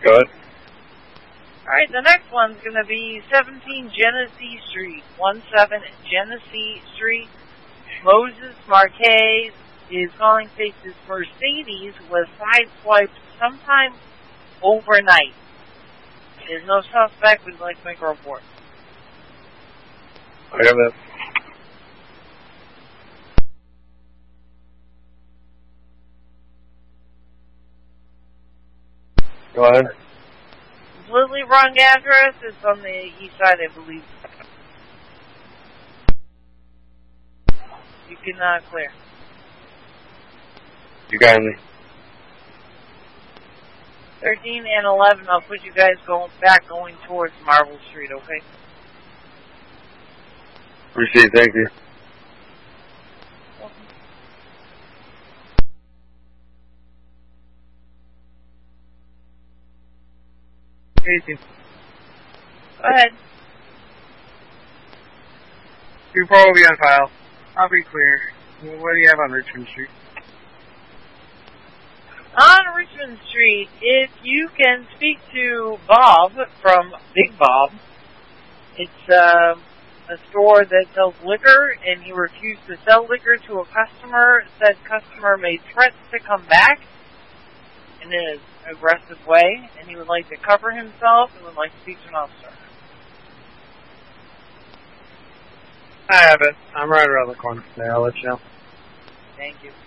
Go ahead. Alright, the next one's going to be 17 Genesee Street, 17 Genesee Street. Moses Marquez is calling states his Mercedes was sideswiped sometime overnight. There's no suspect, we'd like to make a report. I have that. Go ahead. Completely wrong address. It's on the east side, I believe. You can clear. You got me. 13 and 11, I'll put you guys going towards Marble Street, okay? Appreciate it, thank you. Welcome. Casey, Go ahead. your report will be on file. I'll be clear. What do you have on Richmond Street? On Richmond Street, if you can speak to Bob from Big Bob, it's a store that sells liquor, and he refused to sell liquor to a customer. Said customer made threats to come back in an aggressive way, and he would like to cover himself and would like to speak to an officer. I have it. I'm right around the corner. I'll let you know. Thank you.